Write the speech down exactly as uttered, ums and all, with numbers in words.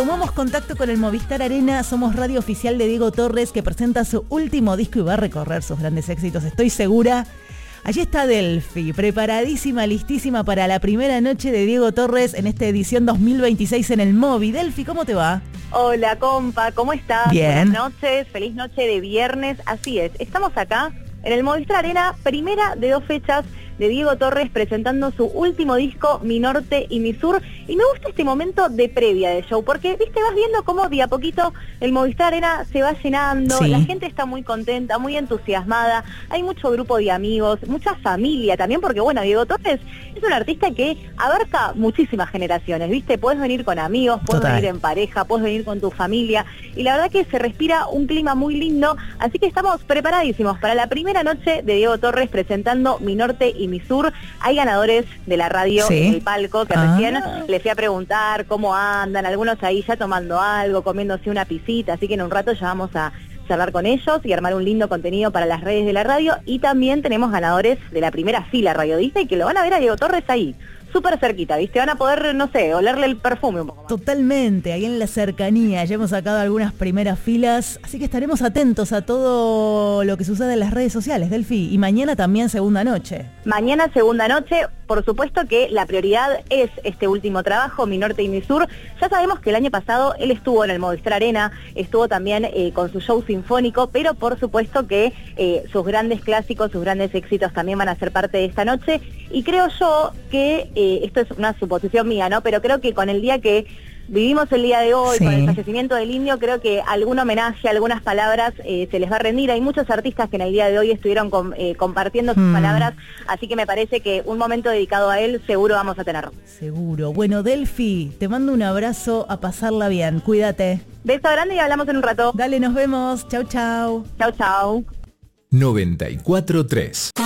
tomamos contacto con el Movistar Arena. Somos radio oficial de Diego Torres, que presenta su último disco y va a recorrer sus grandes éxitos, estoy segura. Allí está Delphi, preparadísima, listísima para la primera noche de Diego Torres en esta edición dos mil veintiséis en el Movi. Delphi, ¿cómo te va? Hola, compa, ¿cómo estás? Bien. Buenas noches, feliz noche de viernes. Así es, estamos acá en el Movistar Arena, primera de dos fechas de Diego Torres presentando su último disco, Mi Norte y Mi Sur. Y me gusta este momento de previa de show, porque, viste, vas viendo cómo de a poquito el Movistar Arena se va llenando, sí. La gente está muy contenta, muy entusiasmada, hay mucho grupo de amigos, mucha familia también, porque bueno, Diego Torres es un artista que abarca muchísimas generaciones, viste, puedes venir con amigos, puedes Total. venir en pareja, puedes venir con tu familia, y la verdad que se respira un clima muy lindo, así que estamos preparadísimos para la primera noche de Diego Torres presentando Mi Norte y Mi Sur. Hay ganadores de la radio sí. en el palco que ah. recién les fui a preguntar cómo andan, algunos ahí ya tomando algo, comiéndose una pisita, así que en un rato ya vamos a charlar con ellos y armar un lindo contenido para las redes de la radio. Y también tenemos ganadores de la primera fila Radio Disney que lo van a ver a Diego Torres ahí, súper cerquita, ¿viste? Van a poder, no sé, olerle el perfume un poco más. Totalmente, ahí en la cercanía. Ya hemos sacado algunas primeras filas, así que estaremos atentos a todo lo que sucede en las redes sociales, Delphi. Y mañana también segunda noche. Mañana segunda noche, por supuesto que la prioridad es este último trabajo, Mi Norte y Mi Sur. Ya sabemos que el año pasado él estuvo en el Movistar Arena, estuvo también eh, con su show sinfónico, pero por supuesto que eh, sus grandes clásicos, sus grandes éxitos también van a ser parte de esta noche. Y creo yo que, eh, esto es una suposición mía, ¿no? Pero creo que con el día que vivimos el día de hoy, sí. Con el fallecimiento del Indio, creo que algún homenaje, algunas palabras eh, se les va a rendir. Hay muchos artistas que en el día de hoy estuvieron com, eh, compartiendo sus mm. palabras, así que me parece que un momento dedicado a él seguro vamos a tener. Seguro. Bueno, Delphi, te mando un abrazo, a pasarla bien. Cuídate. Beso grande y hablamos en un rato. Dale, nos vemos. Chau, chau. Chau, chau. noventa y cuatro tres